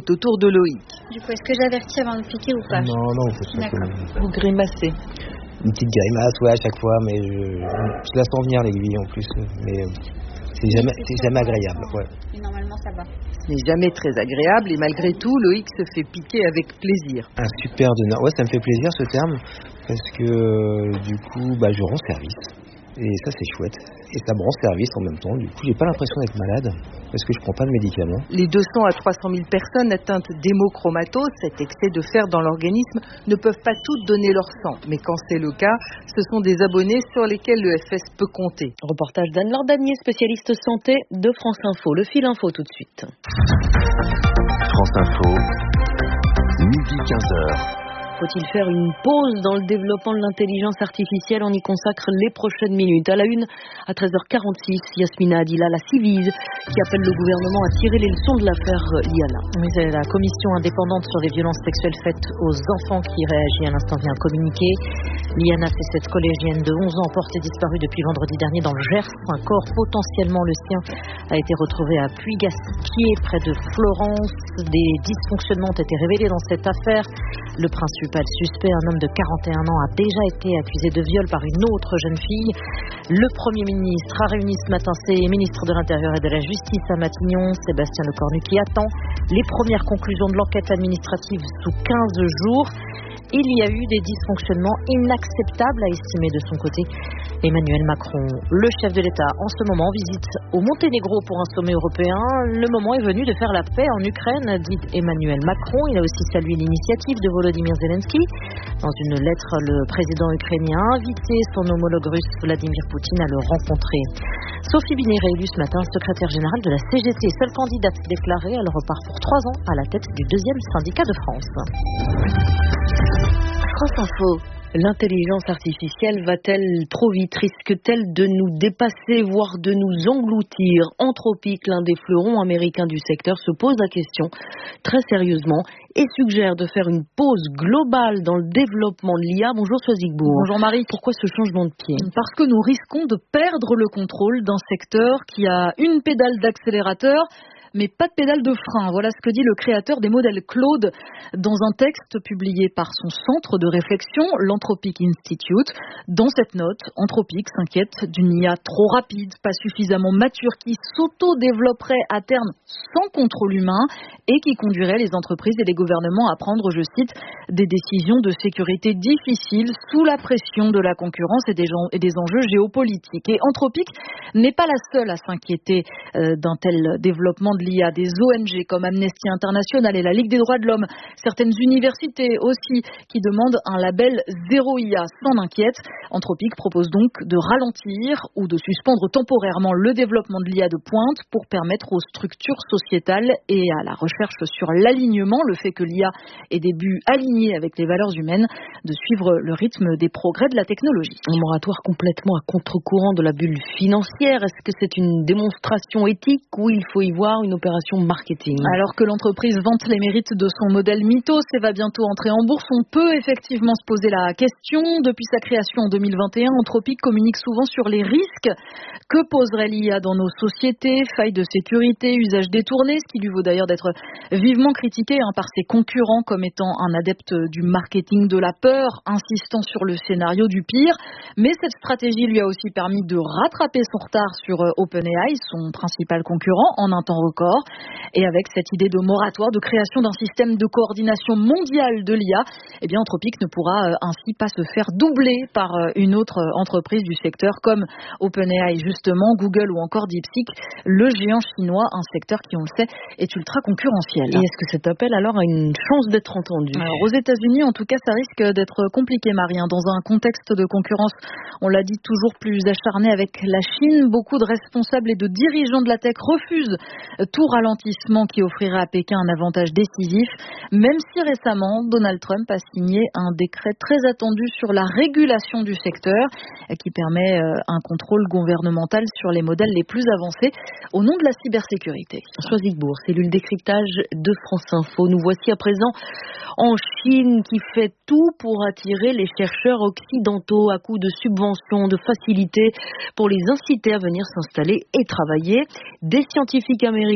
tout autour de Loïc. Du coup, est-ce que j'avertis avant de piquer ou pas? Non, c'est ça. D'accord. Vous grimacez. Une petite grimace, ouais, à chaque fois, mais je la sens venir l'aiguille en plus. Mais c'est jamais agréable. Ouais. Et normalement, ça va. Ce n'est jamais très agréable et malgré tout, Loïc se fait piquer avec plaisir. Un super donneur. Ouais, ça me fait plaisir ce terme, parce que du coup, je rends service. Et ça, c'est chouette. Et ça me rend service en même temps. Du coup, j'ai pas l'impression d'être malade, parce que je prends pas de médicaments. Les 200 à 300 000 personnes atteintes d'hémochromatose, cet excès de fer dans l'organisme, ne peuvent pas toutes donner leur sang. Mais quand c'est le cas, ce sont des abonnés sur lesquels le FS peut compter. Reportage d'Anne-Laure Danier, spécialiste santé de France Info. Le fil info tout de suite. France Info, midi 15h. Faut-il faire une pause dans le développement de l'intelligence artificielle? On y consacre les prochaines minutes. À la une, à 13h46, Yasmina Adila, la Civise, qui appelle le gouvernement à tirer les leçons de l'affaire Liana. Mais c'est la commission indépendante sur les violences sexuelles faites aux enfants qui réagit à l'instant via un communiqué. Liana, c'est cette collégienne de 11 ans portée disparue depuis vendredi dernier dans le Gers. Un corps potentiellement le sien a été retrouvé à Puy-Gasquier, près de Florence. Des dysfonctionnements ont été révélés dans cette affaire. Le principal suspect, un homme de 41 ans, a déjà été accusé de viol par une autre jeune fille. Le Premier ministre a réuni ce matin ses ministres de l'Intérieur et de la Justice à Matignon. Sébastien Lecornu qui attend les premières conclusions de l'enquête administrative sous 15 jours. Il y a eu des dysfonctionnements inacceptables à estimer de son côté. Emmanuel Macron, le chef de l'État, en ce moment visite au Monténégro pour un sommet européen. Le moment est venu de faire la paix en Ukraine, dit Emmanuel Macron. Il a aussi salué l'initiative de Volodymyr Zelensky. Dans une lettre, le président ukrainien a invité son homologue russe Vladimir Poutine à le rencontrer. Sophie Binet, réélue ce matin secrétaire générale de la CGT, seule candidate déclarée. Elle repart pour 3 ans à la tête du 2e syndicat de France. France Info. L'intelligence artificielle va-t-elle trop vite? Risque-t-elle de nous dépasser, voire de nous engloutir? Anthropic, l'un des fleurons américains du secteur, se pose la question très sérieusement et suggère de faire une pause globale dans le développement de l'IA. Bonjour Soisigbourg. Bonjour Marie. Pourquoi ce changement de pied? Parce que nous risquons de perdre le contrôle d'un secteur qui a une pédale d'accélérateur mais pas de pédale de frein. Voilà ce que dit le créateur des modèles Claude dans un texte publié par son centre de réflexion, l'Anthropic Institute. Dans cette note, Anthropic s'inquiète d'une IA trop rapide, pas suffisamment mature, qui s'auto-développerait à terme sans contrôle humain et qui conduirait les entreprises et les gouvernements à prendre, je cite, des décisions de sécurité difficiles sous la pression de la concurrence et des enjeux géopolitiques. Et Anthropic n'est pas la seule à s'inquiéter d'un tel développement de l'IA. Des ONG comme Amnesty International et la Ligue des droits de l'homme, certaines universités aussi qui demandent un label zéro IA, s'en inquiètent. Anthropic propose donc de ralentir ou de suspendre temporairement le développement de l'IA de pointe pour permettre aux structures sociétales et à la recherche sur l'alignement, le fait que l'IA ait des buts alignés avec les valeurs humaines, de suivre le rythme des progrès de la technologie. Un moratoire complètement à contre-courant de la bulle financière. Est-ce que c'est une démonstration éthique ou il faut y voir une opération marketing? Alors que l'entreprise vante les mérites de son modèle Mythos et va bientôt entrer en bourse, on peut effectivement se poser la question. Depuis sa création en 2021, Anthropic communique souvent sur les risques que poserait l'IA dans nos sociétés, failles de sécurité, usage détourné, ce qui lui vaut d'ailleurs d'être vivement critiqué par ses concurrents comme étant un adepte du marketing de la peur, insistant sur le scénario du pire. Mais cette stratégie lui a aussi permis de rattraper son retard sur OpenAI, son principal concurrent, en un temps record. Et avec cette idée de moratoire, de création d'un système de coordination mondiale de l'IA, Anthropic ne pourra ainsi pas se faire doubler par une autre entreprise du secteur comme OpenAI justement, Google ou encore DeepSeek, le géant chinois, un secteur qui, on le sait, est ultra concurrentiel. Et est-ce que cet appel alors a une chance d'être entendu? Alors, aux États-Unis, en tout cas, ça risque d'être compliqué, Marie. Dans un contexte de concurrence, on l'a dit, toujours plus acharné avec la Chine, beaucoup de responsables et de dirigeants de la tech refusent tout ralentissement qui offrirait à Pékin un avantage décisif, même si récemment, Donald Trump a signé un décret très attendu sur la régulation du secteur qui permet un contrôle gouvernemental sur les modèles les plus avancés au nom de la cybersécurité. Soisigbourg, cellule décryptage de France Info. Nous voici à présent en Chine qui fait tout pour attirer les chercheurs occidentaux à coups de subventions, de facilités pour les inciter à venir s'installer et travailler. Des scientifiques américains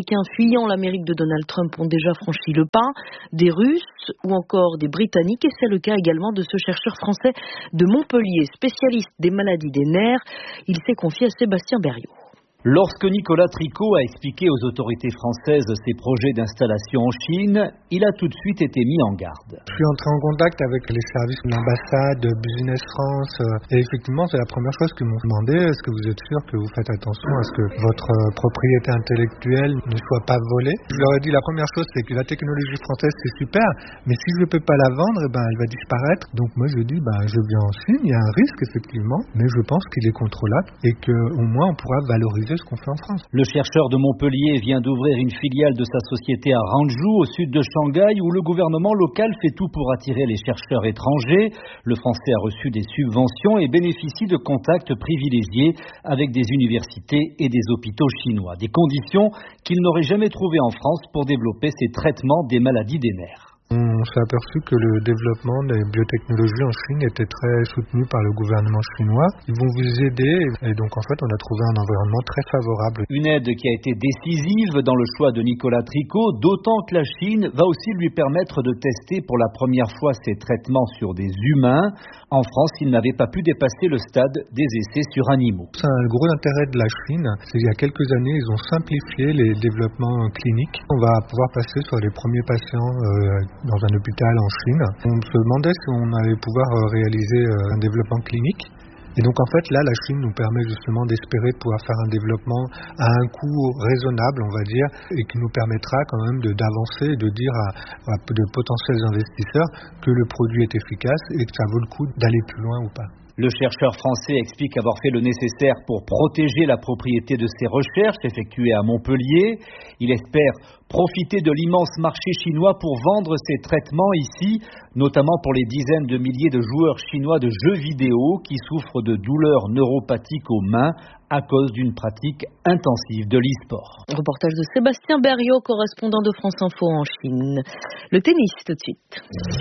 Américains fuyant l'Amérique de Donald Trump ont déjà franchi le pas, des Russes ou encore des Britanniques, et c'est le cas également de ce chercheur français de Montpellier, spécialiste des maladies des nerfs. Il s'est confié à Sébastien Berriot. Lorsque Nicolas Tricot a expliqué aux autorités françaises ses projets d'installation en Chine, il a tout de suite été mis en garde. Je suis entré en contact avec les services de l'ambassade, Business France, et effectivement c'est la première chose qu'ils m'ont demandé: est-ce que vous êtes sûr que vous faites attention à ce que votre propriété intellectuelle ne soit pas volée? Je leur ai dit, la première chose c'est que la technologie française c'est super, mais si je ne peux pas la vendre, elle va disparaître. Donc moi je dis, je viens en Chine, il y a un risque effectivement, mais je pense qu'il est contrôlable et qu'au moins on pourra valoriser ce qu'on fait en France. Le chercheur de Montpellier vient d'ouvrir une filiale de sa société à Hangzhou, au sud de Shanghai, où le gouvernement local fait tout pour attirer les chercheurs étrangers. Le Français a reçu des subventions et bénéficie de contacts privilégiés avec des universités et des hôpitaux chinois. Des conditions qu'il n'aurait jamais trouvées en France pour développer ses traitements des maladies des nerfs. On s'est aperçu que le développement des biotechnologies en Chine était très soutenu par le gouvernement chinois. Ils vont vous aider et donc en fait on a trouvé un environnement très favorable. Une aide qui a été décisive dans le choix de Nicolas Tricot, d'autant que la Chine va aussi lui permettre de tester pour la première fois ses traitements sur des humains. En France, il n'avait pas pu dépasser le stade des essais sur animaux. C'est un gros intérêt de la Chine, c'est qu'il y a quelques années ils ont simplifié les développements cliniques. On va pouvoir passer sur les premiers patients dans un hôpital en Chine. On se demandait si on allait pouvoir réaliser un développement clinique. Et donc en fait là la Chine nous permet justement d'espérer pouvoir faire un développement à un coût raisonnable, on va dire, et qui nous permettra quand même d'avancer et de dire à de potentiels investisseurs que le produit est efficace et que ça vaut le coup d'aller plus loin ou pas. Le chercheur français explique avoir fait le nécessaire pour protéger la propriété de ses recherches effectuées à Montpellier. Il espère profiter de l'immense marché chinois pour vendre ses traitements ici, notamment pour les dizaines de milliers de joueurs chinois de jeux vidéo qui souffrent de douleurs neuropathiques aux mains à cause d'une pratique intensive de l'e-sport. Reportage de Sébastien Berriot, correspondant de France Info en Chine. Le tennis tout de suite.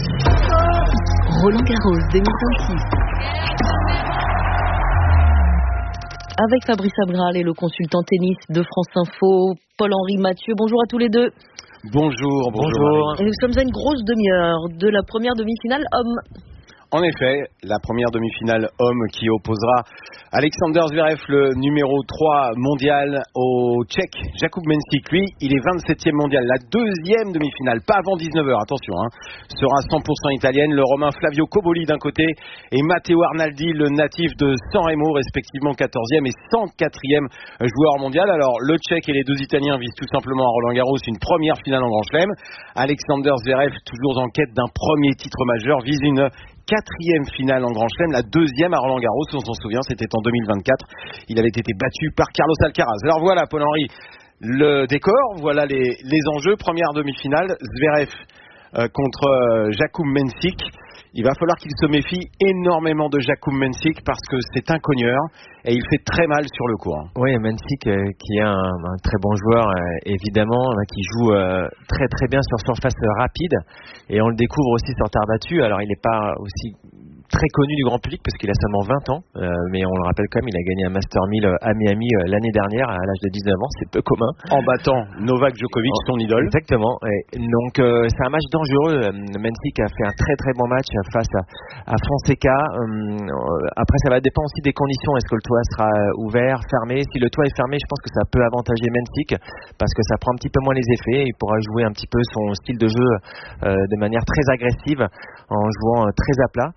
Roland Garros 2026. Avec Fabrice Abgral et le consultant tennis de France Info, Paul-Henri Mathieu. Bonjour à tous les deux. Bonjour. Et nous sommes à une grosse demi-heure de la première demi-finale homme. En effet, la première demi-finale homme qui opposera Alexander Zverev, le numéro 3 mondial, au Tchèque Jakub Mensik. Lui, il est 27e mondial. La deuxième demi-finale, pas avant 19h, attention, sera 100% italienne. Le Romain Flavio Cobolli d'un côté et Matteo Arnaldi, le natif de San Remo, respectivement 14e et 104e joueur mondial. Alors, le Tchèque et les deux Italiens visent tout simplement à Roland Garros une première finale en Grand Chelem. Alexander Zverev, toujours en quête d'un premier titre majeur, vise une 4e finale en Grand Chelem, la 2e à Roland Garros, on s'en souvient, c'était en 2024. Il avait été battu par Carlos Alcaraz. Alors voilà, Paul-Henri, le décor, voilà les enjeux. Première demi-finale, Zverev contre Jakub Mensik. Il va falloir qu'il se méfie énormément de Jakub Mensik parce que c'est un cogneur et il fait très mal sur le court. Oui, Mensik qui est un très bon joueur évidemment, qui joue très très bien sur surface rapide et on le découvre aussi sur terre battue. Alors il n'est pas aussi très connu du grand public parce qu'il a seulement 20 ans, mais on le rappelle quand même, il a gagné un Master 1000 à Miami l'année dernière à l'âge de 19 ans, c'est peu commun. En battant Novak Djokovic, son idole. Exactement, et donc c'est un match dangereux. Mensik a fait un très très bon match face à Fonseca. Après ça va dépendre aussi des conditions, est-ce que le toit sera ouvert, fermé? Si le toit est fermé, je pense que ça peut avantager Mensik parce que ça prend un petit peu moins les effets, il pourra jouer un petit peu son style de jeu de manière très agressive en jouant très à plat.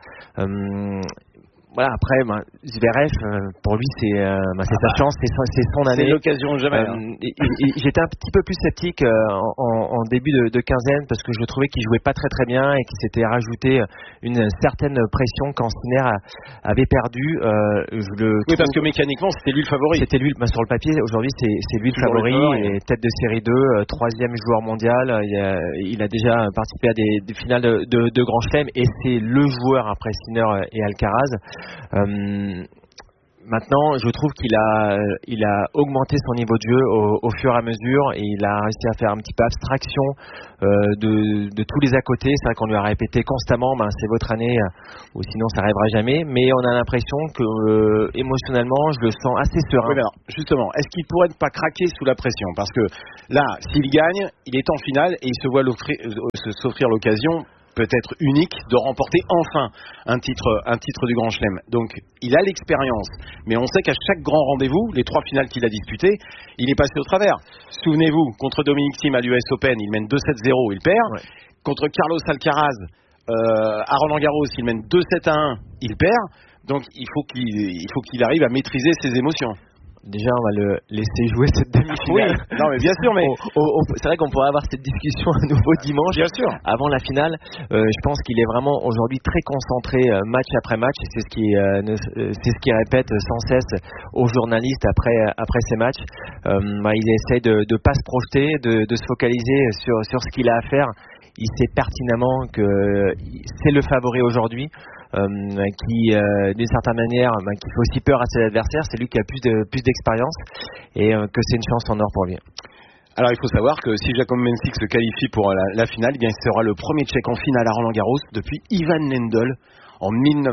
Voilà, après Zverev, pour lui c'est sa chance, c'est son année. C'est l'occasion jamais. J'étais un petit peu plus sceptique en début de quinzaine parce que je trouvais qu'il jouait pas très très bien et qu'il s'était rajouté une certaine pression quand Sinner avait perdu. Oui, parce que mécaniquement c'était lui le favori. C'était lui sur le papier. Aujourd'hui c'est lui le favori et tête de série 2, 3e joueur mondial. Il a déjà participé à des finales de Grand Chelem et c'est le joueur après Sinner et Alcaraz. Maintenant, je trouve qu'il a augmenté son niveau de jeu au fur et à mesure, et il a réussi à faire un petit peu abstraction de tous les à côté. C'est vrai qu'on lui a répété constamment, c'est votre année, ou sinon ça n'arrivera jamais. Mais on a l'impression que émotionnellement, je le sens assez serein. Oui, alors, justement, est-ce qu'il pourrait ne pas craquer sous la pression? Parce que là, s'il gagne, il est en finale et il se voit s'offrir l'occasion peut-être unique de remporter enfin un titre du Grand Chelem. Donc il a l'expérience, mais on sait qu'à chaque grand rendez-vous, les 3 finales qu'il a disputées, il est passé au travers. Souvenez-vous, contre Dominic Thiem à l'US Open, il mène 2-7-0, il perd. Ouais. Contre Carlos Alcaraz à Roland-Garros, il mène 2-7-1, il perd. Donc il faut qu'il arrive à maîtriser ses émotions. Déjà, on va le laisser jouer cette demi-finale. Oui, non, mais bien sûr, mais c'est vrai qu'on pourrait avoir cette discussion à nouveau dimanche, bien sûr, avant la finale. Je pense qu'il est vraiment aujourd'hui très concentré match après match. C'est ce qu'il répète sans cesse aux journalistes après ces matchs. Il essaie de pas se projeter, de se focaliser sur ce qu'il a à faire. Il sait pertinemment que c'est le favori aujourd'hui. Qui d'une certaine manière qui fait aussi peur à ses adversaires. C'est lui qui a plus d'expérience et que c'est une chance en or pour lui. Alors il faut savoir que si Jakub Mensik se qualifie pour la finale, eh bien, il sera le premier Tchèque en finale à Roland-Garros depuis Ivan Lendl en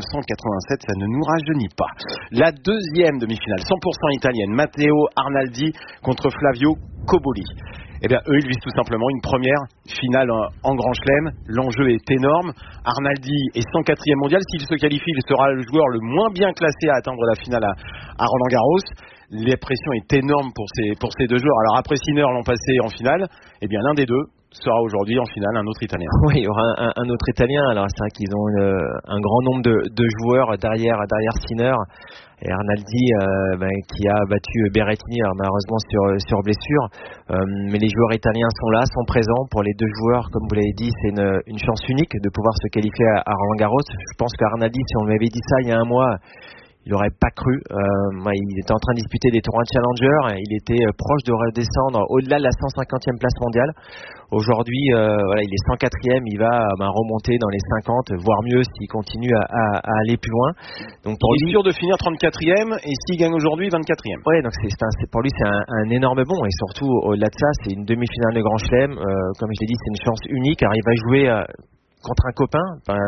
1987, ça ne nous rajeunit pas. La deuxième demi-finale 100% italienne, Matteo Arnaldi contre Flavio Cobolli. Eh bien, eux, ils visent tout simplement une première finale en Grand Chelem. L'enjeu est énorme. Arnaldi est 104e mondial. S'il se qualifie, il sera le joueur le moins bien classé à atteindre la finale à Roland-Garros. La pression est énorme pour ces deux joueurs. Alors, après Sinner l'an passé en finale, eh bien, l'un des deux sera aujourd'hui en finale un autre Italien. Oui, il y aura un autre Italien. Alors, c'est vrai qu'ils ont un grand nombre de joueurs derrière Sinner. Et Arnaldi qui a battu Berrettini, alors malheureusement sur blessure, mais les joueurs italiens sont là, sont présents. Pour les deux joueurs, comme vous l'avez dit, c'est une chance unique de pouvoir se qualifier à Roland-Garros. Je pense qu'Arnaldi, si on m'avait dit ça il y a un mois, il n'aurait pas cru. Il était en train de disputer des tournois de Challenger, il était proche de redescendre au-delà de la 150e place mondiale. Aujourd'hui, il est 104e, il va remonter dans les 50, voire mieux s'il continue à aller plus loin. Donc pour il est sûr de finir 34e et s'il gagne aujourd'hui 24e. Oui, donc pour lui c'est un énorme bond, et surtout au-delà de ça, c'est une demi-finale de Grand Chelem. Comme je l'ai dit, c'est une chance unique. Alors il va jouer contre un copain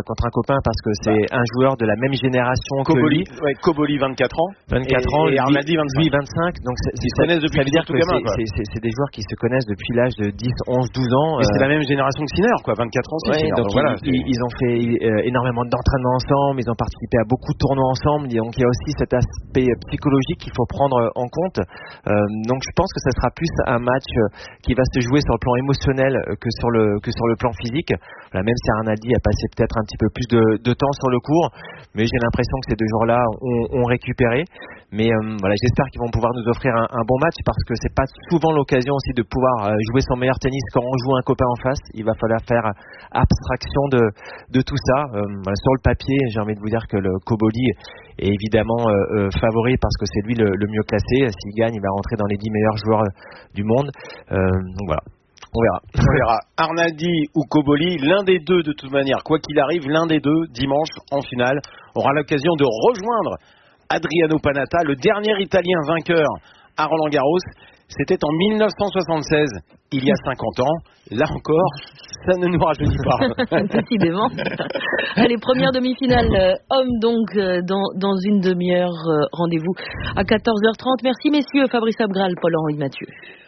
parce que c'est un joueur de la même génération que lui. Ouais, Cobolli 24 ans. 24 ans et Arnaldi 25. 25. Donc ils se connaissent depuis ça veut dire tout gamin. C'est des joueurs qui se connaissent depuis l'âge de 10, 11, 12 ans. Et c'est la même génération que Sinner, 24 ans. Ouais, donc voilà, ils ont fait énormément d'entraînements ensemble, ils ont participé à beaucoup de tournois ensemble. Donc il y a aussi cet aspect psychologique qu'il faut prendre en compte. Donc je pense que ça sera plus un match qui va se jouer sur le plan émotionnel que sur le plan physique. Voilà, même si Arnaldi a passé peut-être un petit peu plus de temps sur le court, mais j'ai l'impression que ces deux joueurs-là ont récupéré. Mais j'espère qu'ils vont pouvoir nous offrir un bon match, parce que c'est pas souvent l'occasion aussi de pouvoir jouer son meilleur tennis quand on joue un copain en face. Il va falloir faire abstraction de tout ça. Sur le papier, j'ai envie de vous dire que le Cobolli est évidemment favori, parce que c'est lui le mieux classé. S'il gagne, il va rentrer dans les 10 meilleurs joueurs du monde. Donc voilà. On verra. Arnaldi ou Cobolli, l'un des deux de toute manière, quoi qu'il arrive, l'un des deux, dimanche, en finale, aura l'occasion de rejoindre Adriano Panatta, le dernier Italien vainqueur à Roland-Garros. C'était en 1976, il y a 50 ans. Là encore, ça ne nous rajeunit pas. Décidément. Allez, première demi-finale homme, donc, dans une demi-heure. Rendez-vous à 14h30. Merci, messieurs. Fabrice Abgral, Paul-Henri Mathieu.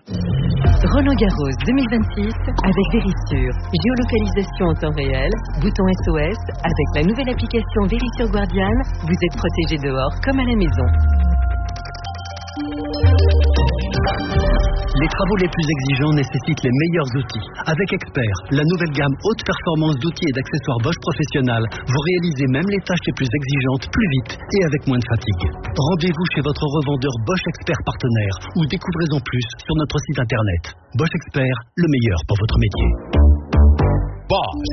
Roland-Garros 2026 avec Verisure. Géolocalisation en temps réel, bouton SOS. Avec la nouvelle application Verisure Guardian, vous êtes protégé dehors comme à la maison. Les travaux les plus exigeants nécessitent les meilleurs outils. Avec Expert, la nouvelle gamme haute performance d'outils et d'accessoires Bosch Professionnal, vous réalisez même les tâches les plus exigeantes plus vite et avec moins de fatigue. Rendez-vous chez votre revendeur Bosch Expert partenaire ou découvrez-en plus sur notre site internet. Bosch Expert, le meilleur pour votre métier. Bosch.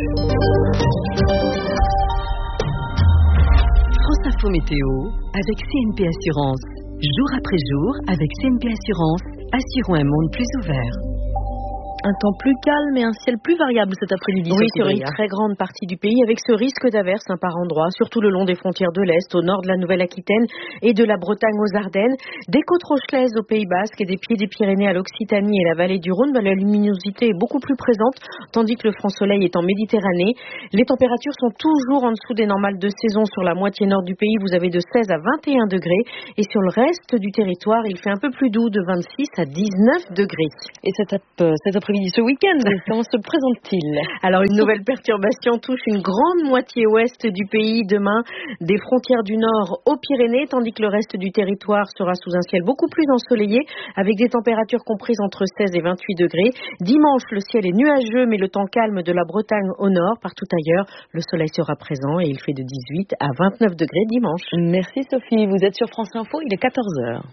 France Info Météo avec CNP Assurance. Jour après jour, avec CNP Assurance, assurons un monde plus ouvert. Un temps plus calme et un ciel plus variable cet après-midi. Oui, sur une très grande partie du pays, avec ce risque d'averses par endroits, surtout le long des frontières de l'Est, au nord de la Nouvelle-Aquitaine et de la Bretagne aux Ardennes, des côtes rochelaises au Pays Basque et des pieds des Pyrénées à l'Occitanie et la vallée du Rhône. La luminosité est beaucoup plus présente, tandis que le franc soleil est en Méditerranée. Les températures sont toujours en dessous des normales de saison sur la moitié nord du pays. Vous avez de 16 à 21 degrés. Et sur le reste du territoire, il fait un peu plus doux, de 26 à 19 degrés. Et cet après-midi, ce week-end, comment se présente-t-il? Alors, une nouvelle perturbation touche une grande moitié ouest du pays demain, des frontières du nord aux Pyrénées, tandis que le reste du territoire sera sous un ciel beaucoup plus ensoleillé, avec des températures comprises entre 16 et 28 degrés. Dimanche, le ciel est nuageux, mais le temps calme de la Bretagne au nord. Partout ailleurs, le soleil sera présent et il fait de 18 à 29 degrés dimanche. Merci Sophie, vous êtes sur France Info, il est 14h.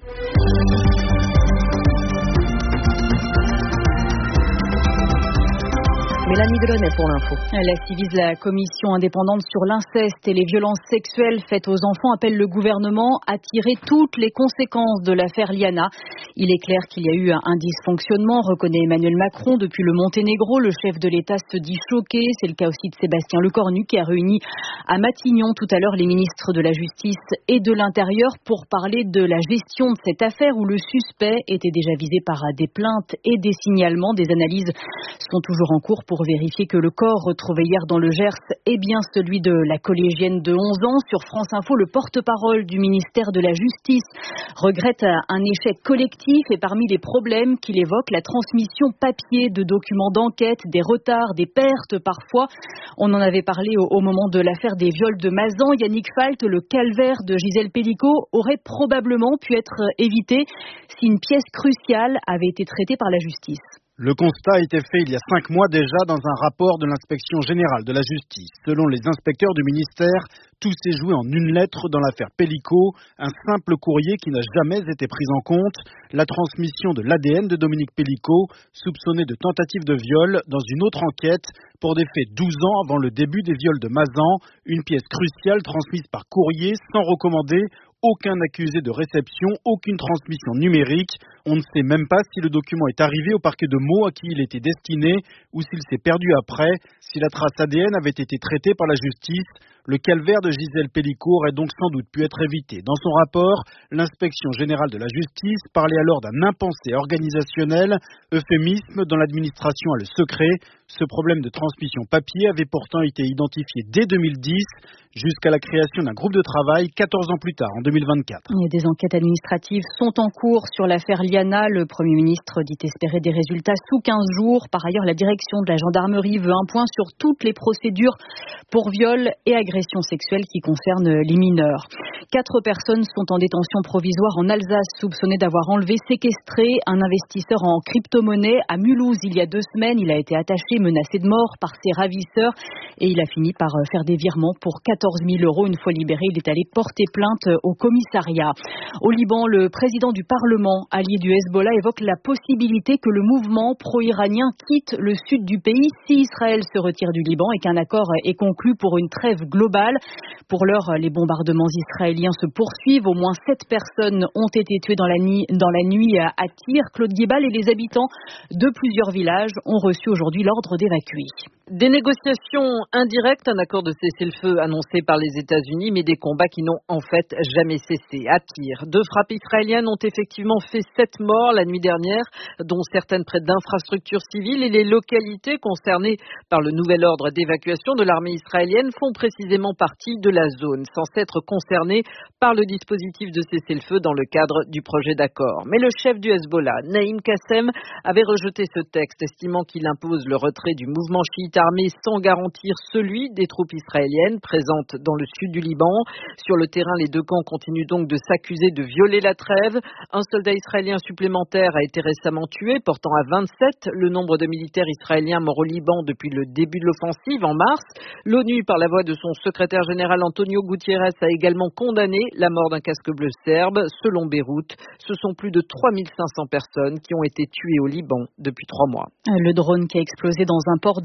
Mélanie Delaunay pour l'info. La Civis, la commission indépendante sur l'inceste et les violences sexuelles faites aux enfants, appelle le gouvernement à tirer toutes les conséquences de l'affaire Liana. Il est clair qu'il y a eu un dysfonctionnement, reconnaît Emmanuel Macron. Depuis le Monténégro, le chef de l'État se dit choqué. C'est le cas aussi de Sébastien Lecornu qui a réuni à Matignon tout à l'heure les ministres de la Justice et de l'Intérieur pour parler de la gestion de cette affaire où le suspect était déjà visé par des plaintes et des signalements. Des analyses sont toujours en cours pour vérifier que le corps retrouvé hier dans le Gers est bien celui de la collégienne de 11 ans. Sur France Info, le porte-parole du ministère de la Justice regrette un échec collectif et parmi les problèmes qu'il évoque, la transmission papier de documents d'enquête, des retards, des pertes parfois. On en avait parlé au moment de l'affaire des viols de Mazan. Yannick Falt, le calvaire de Gisèle Pellicot aurait probablement pu être évité si une pièce cruciale avait été traitée par la justice. Le constat a été fait il y a 5 mois déjà dans un rapport de l'inspection générale de la justice. Selon les inspecteurs du ministère, tout s'est joué en une lettre dans l'affaire Pellicot, un simple courrier qui n'a jamais été pris en compte, la transmission de l'ADN de Dominique Pellicot, soupçonné de tentative de viol dans une autre enquête pour des faits 12 ans avant le début des viols de Mazan, une pièce cruciale transmise par courrier sans recommander. Aucun accusé de réception, aucune transmission numérique. On ne sait même pas si le document est arrivé au parquet de Meaux à qui il était destiné ou s'il s'est perdu après. Si la trace ADN avait été traitée par la justice, le calvaire de Gisèle Pellicot aurait donc sans doute pu être évité. Dans son rapport, l'inspection générale de la justice parlait alors d'un impensé organisationnel, euphémisme dont l'administration a le secret. Ce problème de transmission papier avait pourtant été identifié dès 2010, jusqu'à la création d'un groupe de travail 14 ans plus tard, en 2024. Des enquêtes administratives sont en cours sur l'affaire Liana. Le Premier ministre dit espérer des résultats sous 15 jours. Par ailleurs, la direction de la gendarmerie veut un point sur toutes les procédures pour viol et agression sexuelle qui concernent les mineurs. 4 personnes sont en détention provisoire en Alsace, soupçonnées d'avoir enlevé, séquestré un investisseur en crypto-monnaie à Mulhouse il y a 2 semaines. Il a été attaché, menacé de mort par ses ravisseurs et il a fini par faire des virements pour 14 000 €. Une fois libéré, il est allé porter plainte au commissariat. Au Liban, le président du Parlement, allié du Hezbollah, évoque la possibilité que le mouvement pro-iranien quitte le sud du pays si Israël se retire du Liban et qu'un accord est conclu pour une trêve globale. Pour l'heure, les bombardements israéliens se poursuivent. Au moins 7 personnes ont été tuées dans la nuit à Tyr. Claude Guébal et les habitants de plusieurs villages ont reçu aujourd'hui l'ordre d'évacuer. Des négociations indirectes, un accord de cessez-le-feu annoncé par les États-Unis, mais des combats qui n'ont en fait jamais cessé. À Tyr, 2 frappes israéliennes ont effectivement fait 7 morts la nuit dernière, dont certaines près d'infrastructures civiles, et les localités concernées par le nouvel ordre d'évacuation de l'armée israélienne font précisément partie de la zone, censée être concernée par le dispositif de cessez-le-feu dans le cadre du projet d'accord. Mais le chef du Hezbollah, Naïm Kassem, avait rejeté ce texte, estimant qu'il impose le retrait du mouvement chiite armé sans garantir celui des troupes israéliennes présentes dans le sud du Liban. Sur le terrain, les 2 camps continuent donc de s'accuser de violer la trêve. Un soldat israélien supplémentaire a été récemment tué, portant à 27 le nombre de militaires israéliens morts au Liban depuis le début de l'offensive en mars. L'ONU, par la voix de son secrétaire général Antonio Guterres, a également condamné la mort d'un casque bleu serbe. Selon Beyrouth, ce sont plus de 3500 personnes qui ont été tuées au Liban depuis 3 mois. Le drone qui a explosé dans un port de Roumanie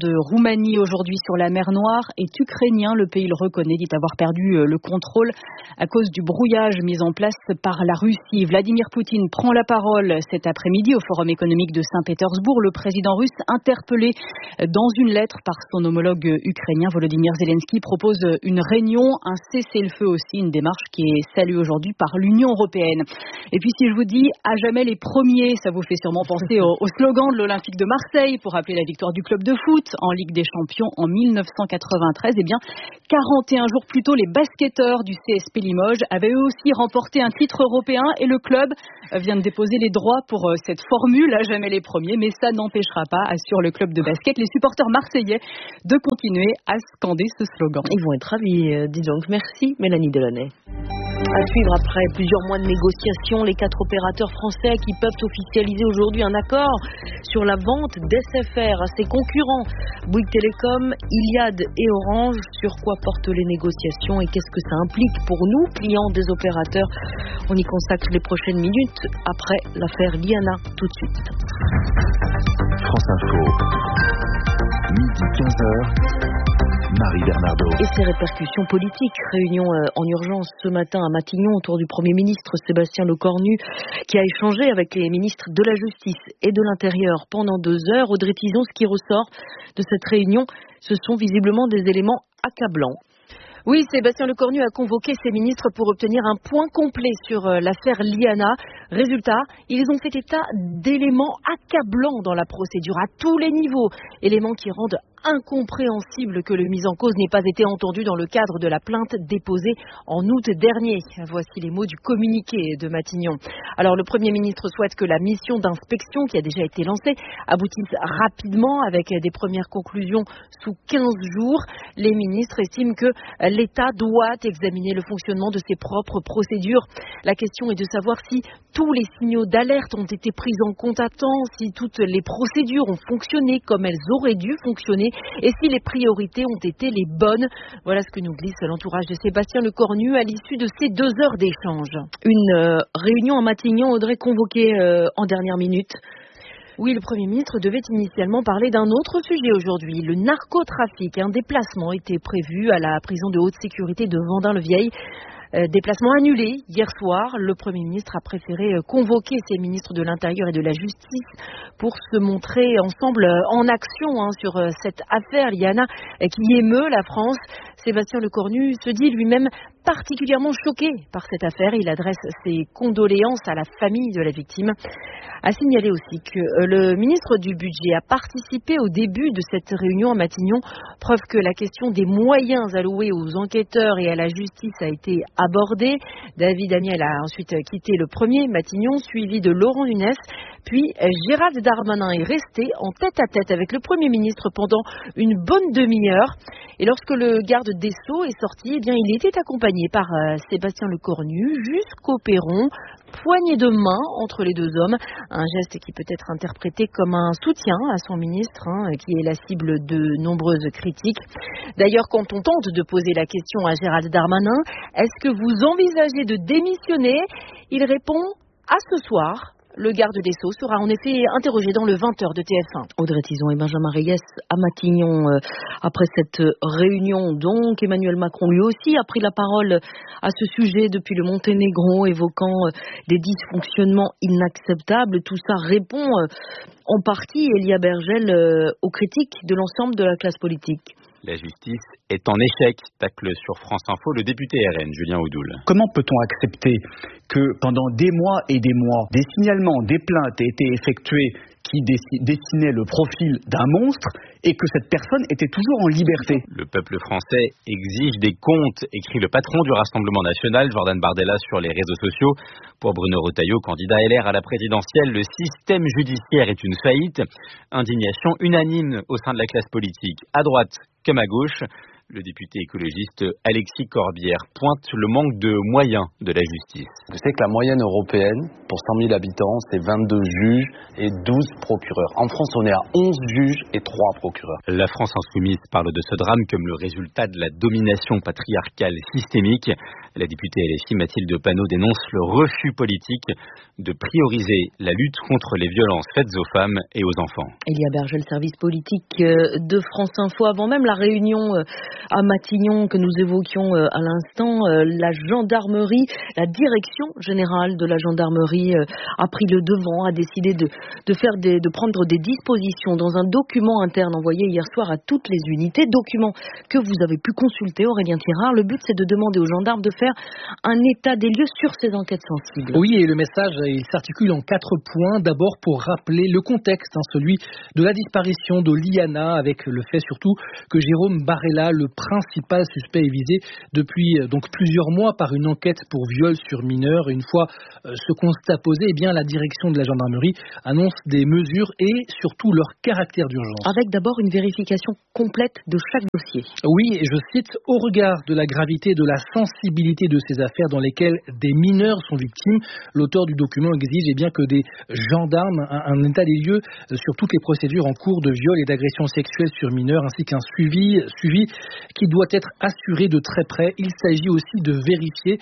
Roumanie aujourd'hui sur la mer Noire est ukrainien. Le pays le reconnaît, dit avoir perdu le contrôle à cause du brouillage mis en place par la Russie. Vladimir Poutine prend la parole cet après-midi au Forum économique de Saint-Pétersbourg. Le président russe, interpellé dans une lettre par son homologue ukrainien Volodymyr Zelensky, propose une réunion, un cessez-le-feu aussi, une démarche qui est saluée aujourd'hui par l'Union européenne. Et puis si je vous dis à jamais les premiers, ça vous fait sûrement penser au slogan de l'Olympique de Marseille pour rappeler la victoire du club de foot en Ligue des Champions en 1993. Eh bien, 41 jours plus tôt, les basketteurs du CSP Limoges avaient eux aussi remporté un titre européen et le club vient de déposer les droits pour cette formule à jamais les premiers, mais ça n'empêchera pas, assure le club de basket, les supporters marseillais de continuer à scander ce slogan. Ils vont être ravis, dis donc. Merci Mélanie Delaunay. À suivre après plusieurs mois de négociations, les 4 opérateurs français qui peuvent officialiser aujourd'hui un accord sur la vente d'SFR à ses concurrents, Bouygues Télécom, Iliad et Orange. Sur quoi portent les négociations et qu'est-ce que ça implique pour nous, clients des opérateurs? On y consacre les prochaines minutes après l'affaire Liana. Tout de suite. France Info, midi 15h. Marie Bernardo. Et ses répercussions politiques. Réunion en urgence ce matin à Matignon autour du Premier ministre Sébastien Lecornu qui a échangé avec les ministres de la Justice et de l'Intérieur pendant 2 heures. Audrey Tizon, ce qui ressort de cette réunion, ce sont visiblement des éléments accablants. Oui, Sébastien Lecornu a convoqué ses ministres pour obtenir un point complet sur l'affaire Liana. Résultat, ils ont fait état d'éléments accablants dans la procédure à tous les niveaux. Éléments qui rendent incompréhensible que le mis en cause n'ait pas été entendu dans le cadre de la plainte déposée en août dernier. Voici les mots du communiqué de Matignon. Alors, le Premier ministre souhaite que la mission d'inspection qui a déjà été lancée aboutisse rapidement avec des premières conclusions sous 15 jours. Les ministres estiment que l'État doit examiner le fonctionnement de ses propres procédures. La question est de savoir si tous les signaux d'alerte ont été pris en compte à temps, si toutes les procédures ont fonctionné comme elles auraient dû fonctionner et si les priorités ont été les bonnes. Voilà ce que nous glisse l'entourage de Sébastien Lecornu à l'issue de ces 2 heures d'échange. Une réunion à Matignon, Audrey, convoquée en dernière minute. Oui, le Premier ministre devait initialement parler d'un autre sujet aujourd'hui, le narcotrafic. Un déplacement était prévu à la prison de haute sécurité de Vendin-le-Vieil. Déplacement annulé hier soir. Le Premier ministre a préféré convoquer ses ministres de l'Intérieur et de la Justice pour se montrer ensemble en action sur cette affaire Liana qui émeut la France. Sébastien Lecornu se dit lui-même particulièrement choqué par cette affaire. Il adresse ses condoléances à la famille de la victime. A signalé aussi que le ministre du Budget a participé au début de cette réunion à Matignon, preuve que la question des moyens alloués aux enquêteurs et à la justice a été abordée. David Amiel a ensuite quitté le premier Matignon, suivi de Laurent Nunez, puis Gérald Darmanin est resté en tête-à-tête avec le Premier ministre pendant une bonne demi-heure. Et lorsque le garde des Sceaux est sorti, eh bien, il était accompagné par Sébastien Lecornu jusqu'au perron, poignée de main entre les 2 hommes. Un geste qui peut être interprété comme un soutien à son ministre, qui est la cible de nombreuses critiques. D'ailleurs, quand on tente de poser la question à Gérald Darmanin, est-ce que vous envisagez de démissionner? Il répond à ce soir. Le garde des Sceaux sera en effet interrogé dans le 20h de TF1. Audrey Tizon et Benjamin Reyes à Matignon. Après cette réunion, donc, Emmanuel Macron lui aussi a pris la parole à ce sujet depuis le Monténégro, évoquant des dysfonctionnements inacceptables. Tout ça répond en partie, Elia Bergel, aux critiques de l'ensemble de la classe politique. La justice est en échec, tacle sur France Info le député RN, Julien Oudoul. Comment peut-on accepter que pendant des mois et des mois, des signalements, des plaintes aient été effectués qui dessinaient le profil d'un monstre et que cette personne était toujours en liberté? Le peuple français exige des comptes, écrit le patron du Rassemblement national, Jordan Bardella, sur les réseaux sociaux. Pour Bruno Retailleau, candidat LR à la présidentielle, le système judiciaire est une faillite. Indignation unanime au sein de la classe politique, à droite comme à gauche. Le député écologiste Alexis Corbière pointe le manque de moyens de la justice. Vous savez que la moyenne européenne, pour 100 000 habitants, c'est 22 juges et 12 procureurs. En France, on est à 11 juges et 3 procureurs. La France insoumise parle de ce drame comme le résultat de la domination patriarcale systémique. La députée LFI Mathilde Panot dénonce le refus politique de prioriser la lutte contre les violences faites aux femmes et aux enfants. Elia Berger, le service politique de France Info. Avant même la réunion à Matignon que nous évoquions à l'instant, la gendarmerie, la direction générale de la gendarmerie a pris le devant, a décidé de prendre des dispositions dans un document interne envoyé hier soir à toutes les unités, document que vous avez pu consulter, Aurélien Tirard. Le but, c'est de demander aux gendarmes de faire un état des lieux sur ces enquêtes sensibles. Oui, et le message, il s'articule en 4 points. D'abord, pour rappeler le contexte, celui de la disparition de Liana, avec le fait surtout que Jérôme Barella, le principal suspect, est visé depuis donc plusieurs mois par une enquête pour viol sur mineur. Une fois ce constat posé, la direction de la gendarmerie annonce des mesures et surtout leur caractère d'urgence. Avec d'abord une vérification complète de chaque dossier. Oui, et je cite, au regard de la gravité et de la sensibilité de ces affaires dans lesquelles des mineurs sont victimes, l'auteur du document exige que des gendarmes un état des lieux sur toutes les procédures en cours de viol et d'agression sexuelle sur mineurs, ainsi qu'un suivi qui doit être assuré de très près. Il s'agit aussi de vérifier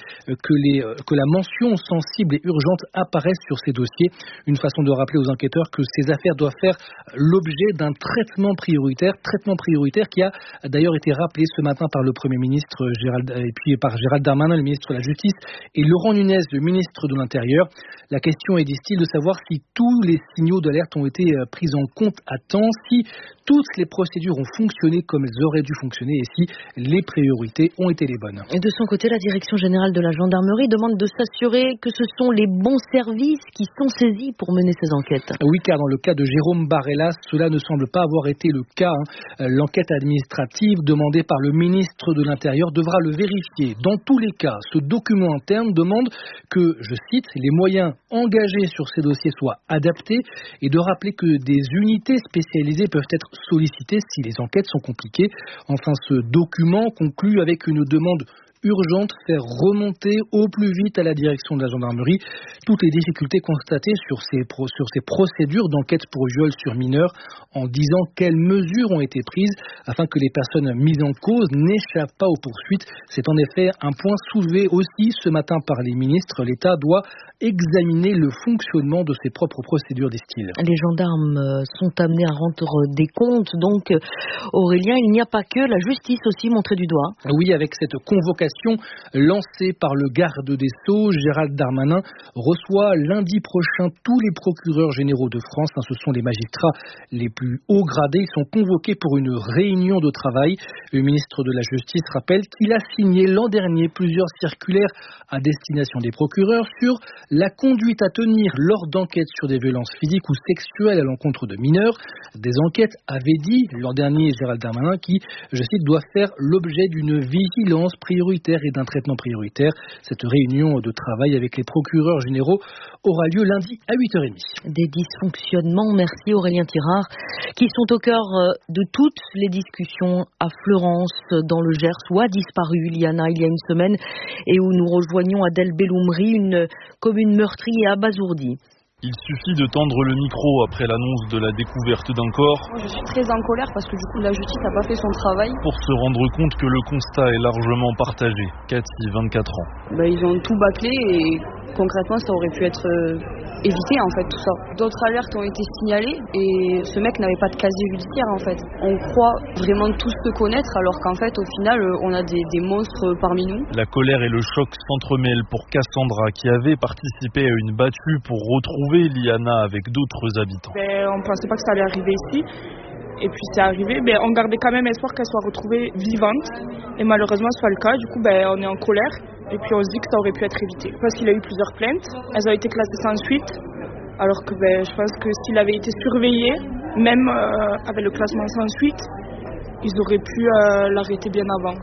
que la mention sensible et urgente apparaisse sur ces dossiers. Une façon de rappeler aux enquêteurs que ces affaires doivent faire l'objet d'un traitement prioritaire qui a d'ailleurs été rappelé ce matin par le Premier ministre et puis par Gérald Darmanin, le ministre de la Justice, et Laurent Nunez, le ministre de l'Intérieur. La question est, disent-ils, de savoir si tous les signaux d'alerte ont été pris en compte à temps, si toutes les procédures ont fonctionné comme elles auraient dû fonctionner et si les priorités ont été les bonnes. Et de son côté, la direction générale de la gendarmerie demande de s'assurer que ce sont les bons services qui sont saisis pour mener ces enquêtes. Oui, car dans le cas de Jérôme Barella, cela ne semble pas avoir été le cas. L'enquête administrative demandée par le ministre de l'Intérieur devra le vérifier. Dans tous les cas, ce document interne demande que, je cite, les moyens engagés sur ces dossiers soient adaptés et de rappeler que des unités spécialisées peuvent être sollicitées si les enquêtes sont compliquées. Enfin, ce document conclut avec une demande urgente, faire remonter au plus vite à la direction de la gendarmerie toutes les difficultés constatées sur ces procédures d'enquête pour viol sur mineurs, en disant quelles mesures ont été prises afin que les personnes mises en cause n'échappent pas aux poursuites. C'est en effet un point soulevé aussi ce matin par les ministres. L'État doit examiner le fonctionnement de ses propres procédures, disent-ils. Les gendarmes sont amenés à rendre des comptes. Donc, Aurélien, il n'y a pas que la justice aussi montrée du doigt. Oui, avec cette convocation lancée par le garde des Sceaux, Gérald Darmanin reçoit lundi prochain tous les procureurs généraux de France. Ce sont les magistrats les plus haut gradés. Ils sont convoqués pour une réunion de travail. Le ministre de la Justice rappelle qu'il a signé l'an dernier plusieurs circulaires à destination des procureurs sur la conduite à tenir lors d'enquêtes sur des violences physiques ou sexuelles à l'encontre de mineurs. Des enquêtes, avait dit l'an dernier Gérald Darmanin, qui, je cite, doivent faire l'objet d'une vigilance prioritaire et d'un traitement prioritaire. Cette réunion de travail avec les procureurs généraux aura lieu lundi à 8h30. Des dysfonctionnements, merci Aurélien Tirard, qui sont au cœur de toutes les discussions à Fleurance, dans le Gers, où a disparu Liana il y a une semaine, et où nous rejoignons Adèle Belloumri, une commune meurtrie et abasourdie. Il suffit de tendre le micro après l'annonce de la découverte d'un corps. Je suis très en colère parce que du coup la justice n'a pas fait son travail. Pour se rendre compte que le constat est largement partagé. Cathy, 24 ans. Ils ont tout bâclé et concrètement ça aurait pu être évité en fait tout ça. D'autres alertes ont été signalées et ce mec n'avait pas de casier judiciaire en fait. On croit vraiment tous se connaître alors qu'en fait au final on a des monstres parmi nous. La colère et le choc s'entremêlent pour Cassandra qui avait participé à une battue pour retrouver Liana avec d'autres habitants. On ne pensait pas que ça allait arriver ici. Et puis c'est arrivé, on gardait quand même espoir qu'elle soit retrouvée vivante. Et malheureusement ce soit le cas, du coup on est en colère. Et puis on se dit que ça aurait pu être évité. Parce qu'il a eu plusieurs plaintes, elles ont été classées sans suite. Alors que je pense que s'il avait été surveillé, même avec le classement sans suite, ils auraient pu l'arrêter bien avant.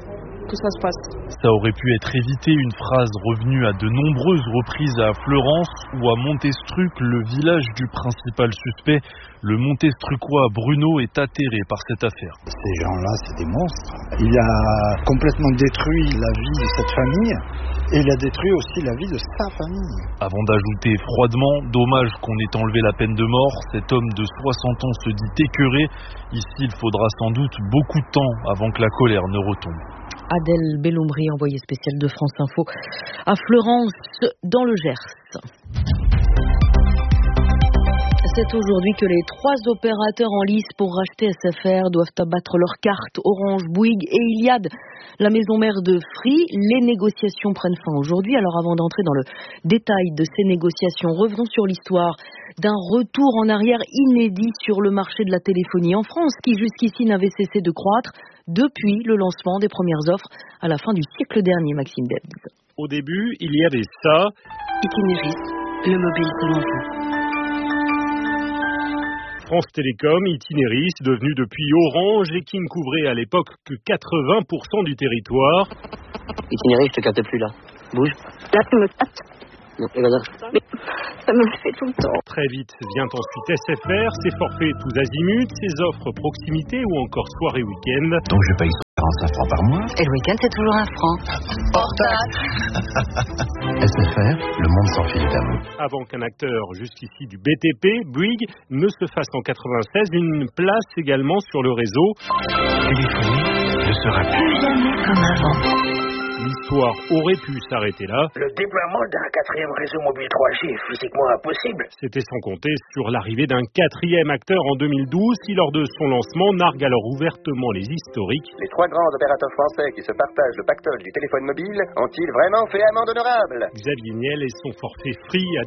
que ça se passe. Ça aurait pu être évité, une phrase revenue à de nombreuses reprises à Fleurance ou à Montestruc, le village du principal suspect. Le Montestrucois Bruno est atterré par cette affaire. Ces gens-là, c'est des monstres. Il a complètement détruit la vie de cette famille et il a détruit aussi la vie de sa famille. Avant d'ajouter froidement, dommage qu'on ait enlevé la peine de mort, cet homme de 60 ans se dit écœuré. Ici, il faudra sans doute beaucoup de temps avant que la colère ne retombe. Adèle Bellombry, envoyée spéciale de France Info à Fleurance, dans le Gers. C'est aujourd'hui que les 3 opérateurs en lice pour racheter SFR doivent abattre leurs cartes, Orange, Bouygues et Iliad. La maison mère de Free, les négociations prennent fin aujourd'hui. Alors avant d'entrer dans le détail de ces négociations, revenons sur l'histoire d'un retour en arrière inédit sur le marché de la téléphonie en France, qui jusqu'ici n'avait cessé de croître depuis le lancement des premières offres à la fin du siècle dernier, Maxime Debs. Au début, il y avait ça. Itinéris, le mobile selon vous. France Télécom, Itinéris, devenu depuis Orange et qui ne couvrait à l'époque que 80% du territoire. Itinéris, je te capte plus là. Bouge. Là, tu me captes. Non, mais ça me le fait tout le temps. Très vite vient ensuite SFR, ses forfaits tous azimuts, ses offres proximité ou encore soirée week-end. Donc je paye 45 francs par mois. Et le week-end, c'est toujours 1 franc. Hors taxe. SFR, le monde sans filtre à vous. Avant qu'un acteur jusqu'ici du BTP, Bouygues, ne se fasse en 96 une place également sur le réseau. Téléphonie ne sera plus jamais comme avant. L'histoire aurait pu s'arrêter là. Le déploiement d'un 4e réseau mobile 3G est physiquement impossible. C'était sans compter sur l'arrivée d'un 4e acteur en 2012 qui, lors de son lancement, nargue alors ouvertement les historiques. Les 3 grands opérateurs français qui se partagent le pactole du téléphone mobile ont-ils vraiment fait amende honorable ? Xavier Niel et son forfait Free à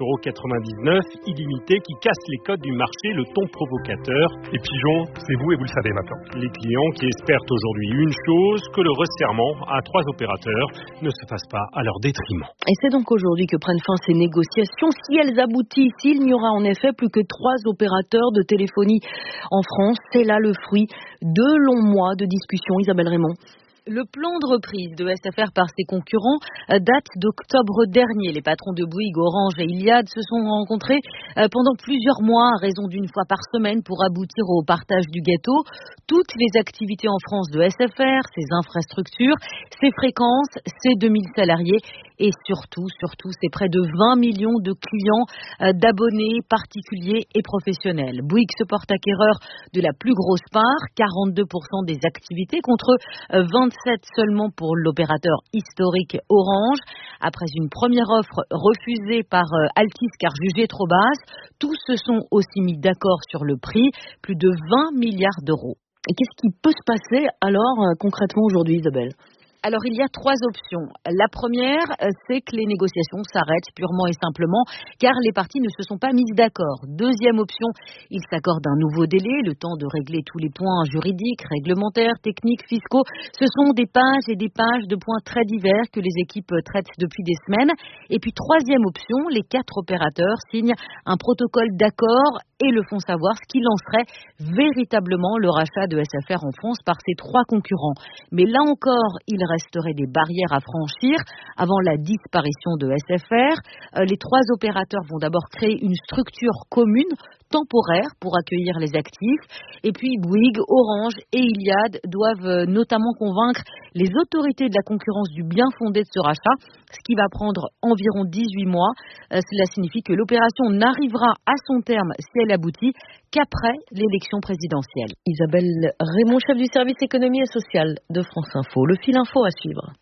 19,99 €, illimité, qui casse les codes du marché, le ton provocateur. Et Pigeon, c'est vous et vous le savez maintenant. Les clients qui espèrent aujourd'hui une chose, que le resserrement à 3 opérateurs ne se fasse pas à leur détriment. Et c'est donc aujourd'hui que prennent fin ces négociations. Si elles aboutissent, il n'y aura en effet plus que 3 opérateurs de téléphonie en France. C'est là le fruit de longs mois de discussions. Isabelle Raymond. Le plan de reprise de SFR par ses concurrents date d'octobre dernier. Les patrons de Bouygues, Orange et Iliad se sont rencontrés pendant plusieurs mois à raison d'une fois par semaine pour aboutir au partage du gâteau. Toutes les activités en France de SFR, ses infrastructures, ses fréquences, ses 2000 salariés et surtout, ses près de 20 millions de clients, d'abonnés particuliers et professionnels. Bouygues se porte acquéreur de la plus grosse part, 42% des activités contre 27% seulement pour l'opérateur historique Orange. Après une première offre refusée par Altice car jugée trop basse, tous se sont aussi mis d'accord sur le prix, plus de 20 milliards d'euros. Et qu'est-ce qui peut se passer alors concrètement aujourd'hui, Isabelle ? Alors, il y a 3 options. La première, c'est que les négociations s'arrêtent purement et simplement car les parties ne se sont pas mises d'accord. Deuxième option, ils s'accordent un nouveau délai, le temps de régler tous les points juridiques, réglementaires, techniques, fiscaux. Ce sont des pages et des pages de points très divers que les équipes traitent depuis des semaines. Et puis, troisième option, les 4 opérateurs signent un protocole d'accord et le font savoir, ce qui lancerait véritablement le rachat de SFR en France par ses 3 concurrents. Mais là encore, il resterait des barrières à franchir avant la disparition de SFR. Les 3 opérateurs vont d'abord créer une structure commune temporaire pour accueillir les actifs. Et puis Bouygues, Orange et Iliad doivent notamment convaincre les autorités de la concurrence du bien fondé de ce rachat, ce qui va prendre environ 18 mois. Cela signifie que l'opération n'arrivera à son terme, si elle aboutit, qu'après l'élection présidentielle. Isabelle Raymond, chef du service économie et social de France Info. Le fil info à suivre.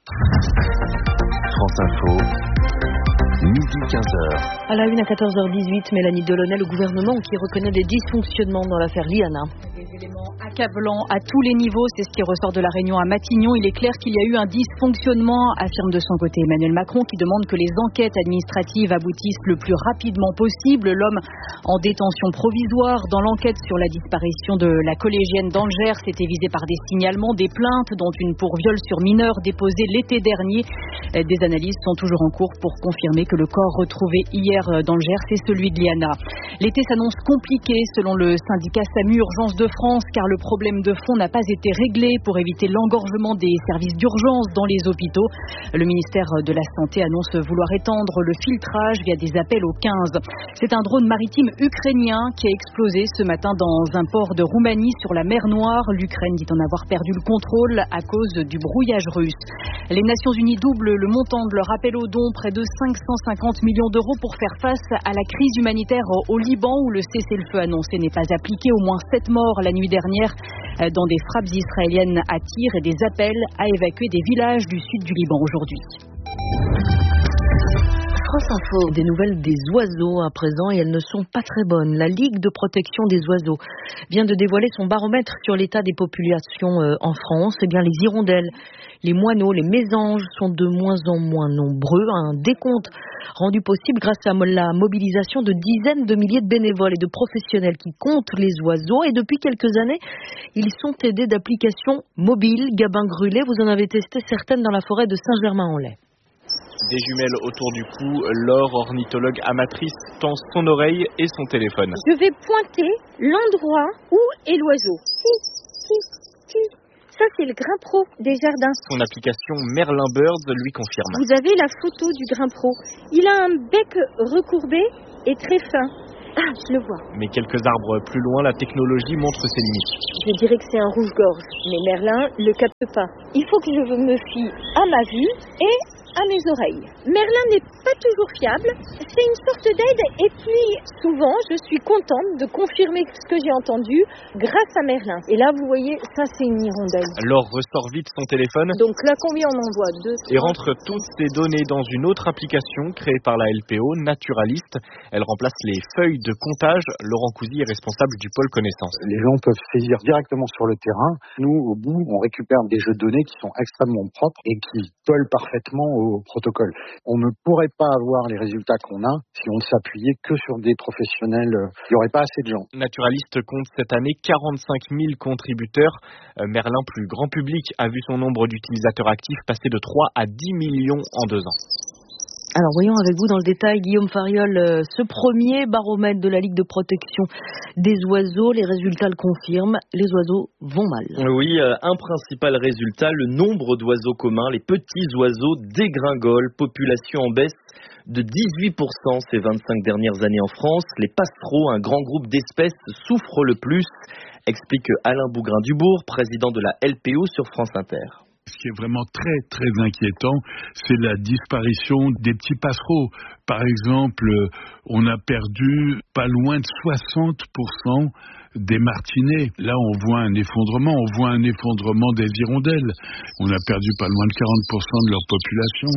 France Info. Midi 15h. À la une à 14h18, Mélanie Delaunay, le gouvernement qui reconnaît des dysfonctionnements dans l'affaire Liana. Des éléments accablants à tous les niveaux, c'est ce qui ressort de la réunion à Matignon. Il est clair qu'il y a eu un dysfonctionnement, affirme de son côté Emmanuel Macron, qui demande que les enquêtes administratives aboutissent le plus rapidement possible. L'homme en détention provisoire dans l'enquête sur la disparition de la collégienne dans le Gers était visé par des signalements, des plaintes, dont une pour viol sur mineur déposée l'été dernier. Des analyses sont toujours en cours pour confirmer que le corps retrouvé hier dans le Gers est celui de Liana. L'été s'annonce compliqué selon le syndicat SAMU Urgences de France car le problème de fond n'a pas été réglé pour éviter l'engorgement des services d'urgence dans les hôpitaux. Le ministère de la Santé annonce vouloir étendre le filtrage via des appels au 15. C'est un drone maritime ukrainien qui a explosé ce matin dans un port de Roumanie sur la mer Noire. L'Ukraine dit en avoir perdu le contrôle à cause du brouillage russe. Les Nations Unies doublent le montant de leur appel aux dons, près de 550 millions d'euros pour faire face à la crise humanitaire au Liban où le cessez-le-feu annoncé n'est pas appliqué. Au moins 7 morts la nuit dernière dans des frappes israéliennes à tir et des appels à évacuer des villages du sud du Liban aujourd'hui. France Info, des nouvelles des oiseaux à présent et elles ne sont pas très bonnes. La Ligue de protection des oiseaux vient de dévoiler son baromètre sur l'état des populations en France. Eh bien, les hirondelles, les moineaux, les mésanges sont de moins en moins nombreux. Un décompte rendu possible grâce à la mobilisation de dizaines de milliers de bénévoles et de professionnels qui comptent les oiseaux. Et depuis quelques années, ils sont aidés d'applications mobiles. Gabin Grulé, vous en avez testé certaines dans la forêt de Saint-Germain-en-Laye. Des jumelles autour du cou, Laure, ornithologue amatrice, tend son oreille et son téléphone. Je vais pointer l'endroit où est l'oiseau. Ça, c'est le grimpero des jardins. Son application Merlin Bird lui confirme. Vous avez la photo du grimpero. Il a un bec recourbé et très fin. Ah, je le vois. Mais quelques arbres plus loin, la technologie montre ses limites. Je dirais que c'est un rouge-gorge, mais Merlin le capte pas. Il faut que je me fie à ma vue et à mes oreilles. Merlin n'est pas toujours fiable, c'est une sorte d'aide et puis souvent je suis contente de confirmer ce que j'ai entendu grâce à Merlin. Et là vous voyez, ça c'est une hirondelle. Laure ressort vite son téléphone. Donc là combien on en voit? 2, 3, et rentre toutes ces données dans une autre application créée par la LPO, Naturaliste. Elle remplace les feuilles de comptage. Laurent Cousy est responsable du pôle connaissance. Les gens peuvent saisir directement sur le terrain. Nous, au bout, on récupère des jeux de données qui sont extrêmement propres et qui collent parfaitement au protocole. On ne pourrait pas avoir les résultats qu'on a si on ne s'appuyait que sur des professionnels. Il n'y aurait pas assez de gens. Naturaliste compte cette année 45 000 contributeurs. Merlin, plus grand public, a vu son nombre d'utilisateurs actifs passer de 3 à 10 millions en 2 ans. Alors voyons avec vous dans le détail, Guillaume Fariol, ce premier baromètre de la Ligue de protection des oiseaux, les résultats le confirment, les oiseaux vont mal. Oui, un principal résultat, le nombre d'oiseaux communs, les petits oiseaux dégringolent, population en baisse de 18% ces 25 dernières années en France. Les passereaux, un grand groupe d'espèces, souffrent le plus, explique Alain Bougrain-Dubourg, président de la LPO sur France Inter. Ce qui est vraiment très, très inquiétant, c'est la disparition des petits passereaux. Par exemple, on a perdu pas loin de 60% des martinets. Là, on voit un effondrement des hirondelles. On a perdu pas loin de 40% de leur population.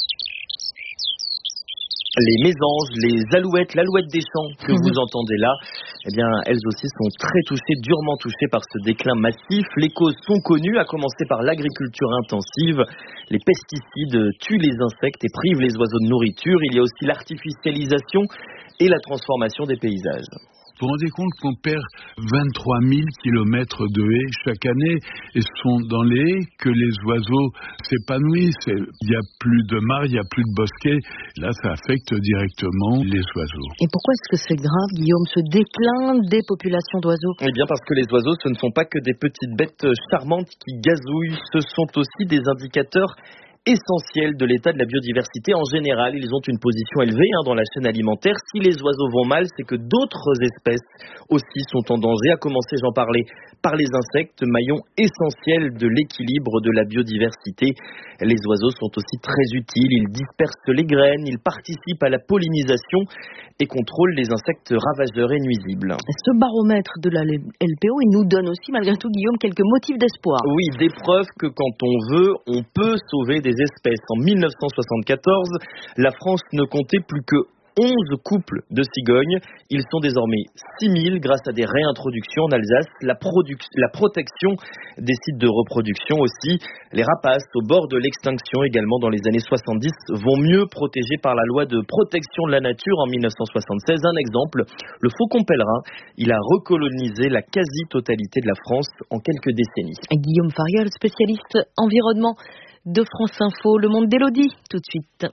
Les mésanges, les alouettes, l'alouette des champs que vous entendez là, eh bien, elles aussi sont très touchées, durement touchées par ce déclin massif. Les causes sont connues, à commencer par l'agriculture intensive. Les pesticides tuent les insectes et privent les oiseaux de nourriture. Il y a aussi l'artificialisation et la transformation des paysages. Vous vous rendez compte qu'on perd 23 000 kilomètres de haies chaque année et ce sont dans les haies que les oiseaux s'épanouissent. Il n'y a plus de mares, il n'y a plus de bosquets. Là, ça affecte directement les oiseaux. Et pourquoi est-ce que c'est grave, Guillaume, ce déclin des populations d'oiseaux? Eh bien, parce que les oiseaux, ce ne sont pas que des petites bêtes charmantes qui gazouillent. Ce sont aussi des indicateurs essentiel de l'état de la biodiversité en général. Ils ont une position élevée dans la chaîne alimentaire. Si les oiseaux vont mal, c'est que d'autres espèces aussi sont en danger, à commencer, j'en parlais, par les insectes, maillons essentiels de l'équilibre de la biodiversité. Les oiseaux sont aussi très utiles, ils dispersent les graines, ils participent à la pollinisation et contrôlent les insectes ravageurs et nuisibles. Ce baromètre de la LPO, il nous donne aussi, malgré tout, Guillaume, quelques motifs d'espoir. Oui, des preuves que quand on veut, on peut sauver des espèces. En 1974, la France ne comptait plus que 11 couples de cigognes. Ils sont désormais 6 000 grâce à des réintroductions en Alsace. La protection des sites de reproduction aussi. Les rapaces au bord de l'extinction également dans les années 70 vont mieux protégés par la loi de protection de la nature en 1976. Un exemple, le faucon pèlerin. Il a recolonisé la quasi-totalité de la France en quelques décennies. Guillaume Fariol, spécialiste environnement de France Info, le monde d'Élodie, tout de suite.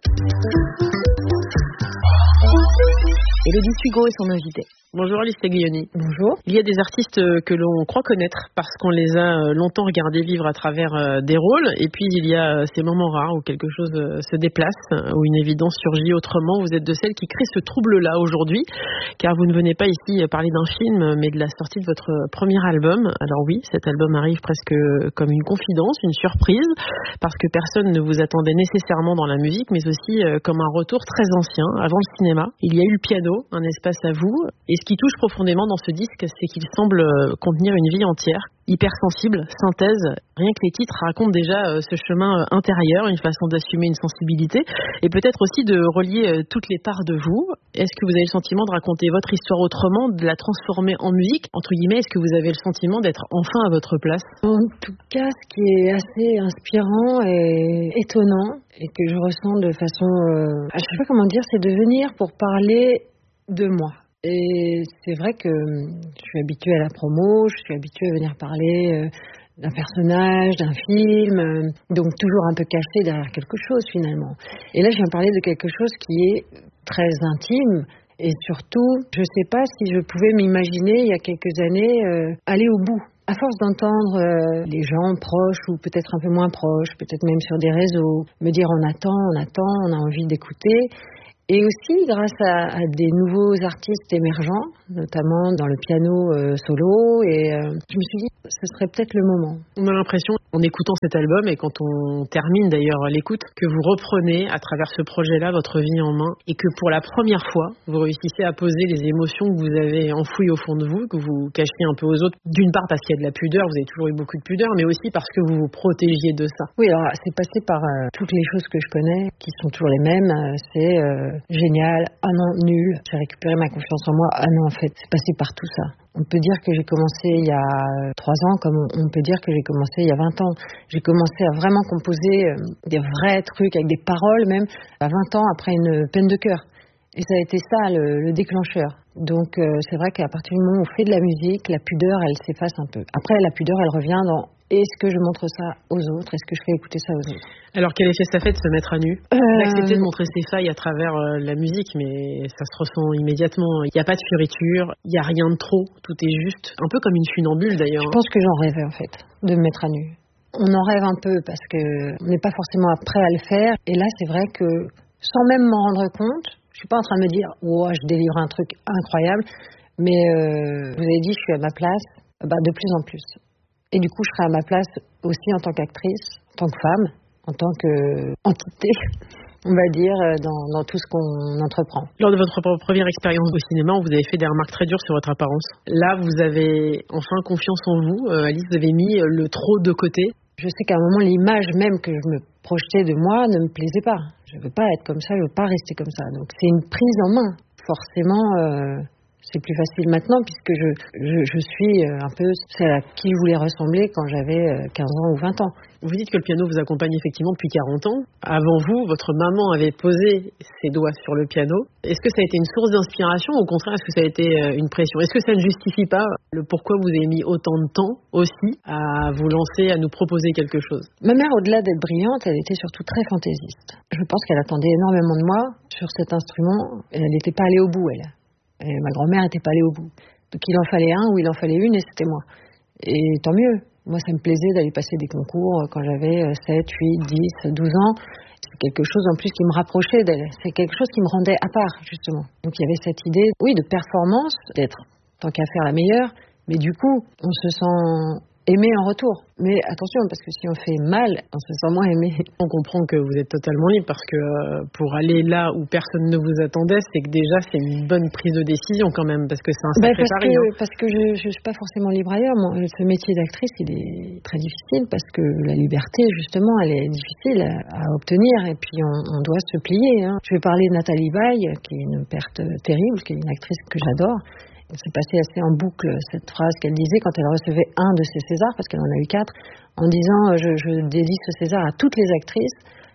Élodie Sugo est son invitée. Bonjour Alice Guilloni. Bonjour. Il y a des artistes que l'on croit connaître parce qu'on les a longtemps regardés vivre à travers des rôles, et puis il y a ces moments rares où quelque chose se déplace, où une évidence surgit autrement. Vous êtes de celles qui créent ce trouble-là aujourd'hui, car vous ne venez pas ici parler d'un film, mais de la sortie de votre premier album. Alors oui, cet album arrive presque comme une confidence, une surprise, parce que personne ne vous attendait nécessairement dans la musique, mais aussi comme un retour très ancien, avant le cinéma. Il y a eu le piano, un espace à vous, et ce qui touche profondément dans ce disque, c'est qu'il semble contenir une vie entière, hypersensible, synthèse. Rien que les titres racontent déjà ce chemin intérieur, une façon d'assumer une sensibilité, et peut-être aussi de relier toutes les parts de vous. Est-ce que vous avez le sentiment de raconter votre histoire autrement, de la transformer en musique, entre guillemets? Est-ce que vous avez le sentiment d'être enfin à votre place? En tout cas, ce qui est assez inspirant et étonnant, et que je ressens de façon, je sais pas comment dire, c'est de venir pour parler de moi. Et c'est vrai que je suis habituée à la promo, je suis habituée à venir parler d'un personnage, d'un film, donc toujours un peu caché derrière quelque chose finalement. Et là, je viens parler de quelque chose qui est très intime. Et surtout, je ne sais pas si je pouvais m'imaginer il y a quelques années aller au bout. À force d'entendre les gens proches ou peut-être un peu moins proches, peut-être même sur des réseaux, me dire on attend, on a envie d'écouter. Et aussi grâce à des nouveaux artistes émergents, notamment dans le piano solo. Et je me suis dit, ce serait peut-être le moment. On a l'impression, en écoutant cet album, et quand on termine d'ailleurs l'écoute, que vous reprenez à travers ce projet-là votre vie en main, et que pour la première fois, vous réussissez à poser les émotions que vous avez enfouies au fond de vous, que vous cachez un peu aux autres. D'une part parce qu'il y a de la pudeur, vous avez toujours eu beaucoup de pudeur, mais aussi parce que vous vous protégiez de ça. Oui, alors c'est passé par toutes les choses que je connais, qui sont toujours les mêmes. C'est génial, ah non, nul, j'ai récupéré ma confiance en moi, ah non, en fait, c'est passé par tout ça. On peut dire que j'ai commencé il y a 3 ans, comme on peut dire que j'ai commencé il y a 20 ans. J'ai commencé à vraiment composer des vrais trucs, avec des paroles même, à 20 ans après une peine de cœur. Et ça a été ça, le déclencheur. Donc c'est vrai qu'à partir du moment où on fait de la musique, la pudeur, elle s'efface un peu. Après, la pudeur, elle revient dans est-ce que je montre ça aux autres? Est-ce que je fais écouter ça aux autres? Alors, quel effet ça fait de se mettre à nu? D'accepter de montrer ses failles à travers la musique, mais ça se ressent immédiatement. Il n'y a pas de fioriture, il n'y a rien de trop, tout est juste. Un peu comme une funambule d'ailleurs. Je pense que j'en rêvais en fait, de me mettre à nu. On en rêve un peu parce qu'on n'est pas forcément prêt à le faire. Et là, c'est vrai que sans même m'en rendre compte, je suis pas en train de me dire « Oh, je délivre un truc incroyable », mais vous avez dit « Je suis à ma place », de plus en plus. Et du coup, je serai à ma place aussi en tant qu'actrice, en tant que femme, en tant qu'entité, on va dire, dans tout ce qu'on entreprend. Lors de votre première expérience au cinéma, vous avez fait des remarques très dures sur votre apparence. Là, vous avez enfin confiance en vous. Alice, vous avez mis le trop de côté. Je sais qu'à un moment, l'image même que je me projetais de moi ne me plaisait pas. Je ne veux pas être comme ça, je ne veux pas rester comme ça. Donc, c'est une prise en main. Forcément, c'est plus facile maintenant puisque je suis un peu celle à qui je voulais ressembler quand j'avais 15 ans ou 20 ans. Vous dites que le piano vous accompagne effectivement depuis 40 ans. Avant vous, votre maman avait posé ses doigts sur le piano. Est-ce que ça a été une source d'inspiration ou au contraire, est-ce que ça a été une pression? Est-ce que ça ne justifie pas le pourquoi vous avez mis autant de temps aussi à vous lancer, à nous proposer quelque chose? Ma mère, au-delà d'être brillante, elle était surtout très fantaisiste. Je pense qu'elle attendait énormément de moi sur cet instrument. Elle n'était pas allée au bout, elle. Et ma grand-mère n'était pas allée au bout. Donc il en fallait un ou il en fallait une et c'était moi. Et tant mieux. Moi, ça me plaisait d'aller passer des concours quand j'avais 7, 8, 10, 12 ans. C'est quelque chose en plus qui me rapprochait d'elle. C'est quelque chose qui me rendait à part, justement. Donc il y avait cette idée, oui, de performance, d'être tant qu'à faire la meilleure. Mais du coup, on se sent aimé en retour. Mais attention, parce que si on fait mal, on se sent moins aimé. On comprend que vous êtes totalement libre parce que pour aller là où personne ne vous attendait, c'est que déjà c'est une bonne prise de décision quand même, parce que c'est un sacré pari. Parce que je suis pas forcément libre ailleurs. Ce métier d'actrice, il est très difficile parce que la liberté, justement, elle est difficile à obtenir et puis on doit se plier. Je vais parler de Nathalie Baye, qui est une perte terrible, qui est une actrice que j'adore. C'est passé assez en boucle cette phrase qu'elle disait quand elle recevait un de ses Césars, parce qu'elle en a eu 4, en disant je dédie ce César à toutes les actrices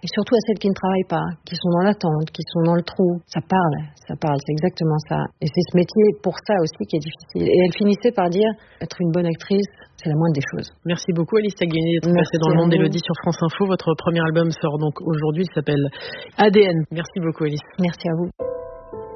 Et surtout à celles qui ne travaillent pas, qui sont dans l'attente, qui sont dans le trou. Ça parle, c'est exactement ça. Et c'est ce métier pour ça aussi qui est difficile. Et elle finissait par dire, être une bonne actrice, c'est la moindre des choses. Merci beaucoup Alice Taglioni d'être passée dans le monde d'Élodie sur France Info. Votre premier album sort donc aujourd'hui, il s'appelle ADN. Merci beaucoup Alice. Merci à vous.